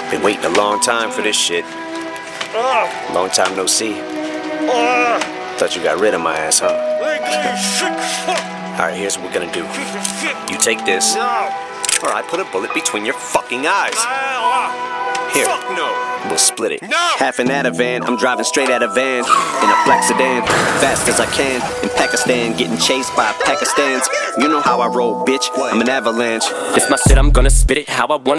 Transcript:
Been waiting a long time for this shit. Long time no see. Thought you got rid of my ass, huh? Alright, here's what we're gonna do. You take this, or I put a bullet between your fucking eyes. Here, we'll split it. Half an Ativan, I'm driving straight out of van in a black sedan, fast as I can. In Pakistan, getting chased by Pakistans. You know how I roll, bitch, I'm an avalanche. This my shit, I'm gonna spit it how I want.